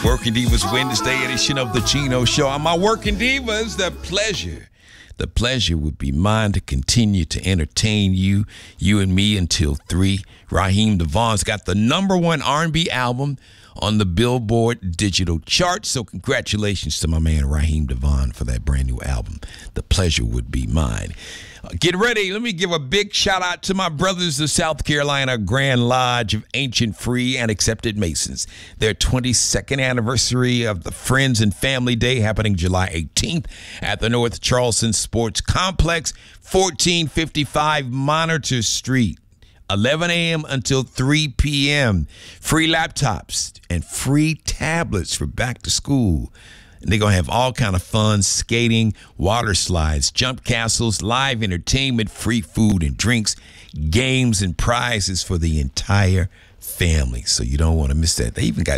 Working Divas Wednesday edition of the Chino Show. I'm my Working Divas. The pleasure would be mine to continue to entertain you and me until 3. Raheem DeVaughn's got the #1 R&B album on the Billboard digital chart. So congratulations to my man Raheem DeVaughn for that brand new album. The pleasure would be mine. Get ready. Let me give a big shout out to my brothers, the South Carolina Grand Lodge of Ancient Free and Accepted Masons. Their 22nd anniversary of the Friends and Family Day happening July 18th at the North Charleston Sports Complex, 1455 Monitor Street. 11 a.m. until 3 p.m. Free laptops and free tablets for back to school. And they're going to have all kind of fun, skating, water slides, jump castles, live entertainment, free food and drinks, games and prizes for the entire family. So you don't want to miss that. They even got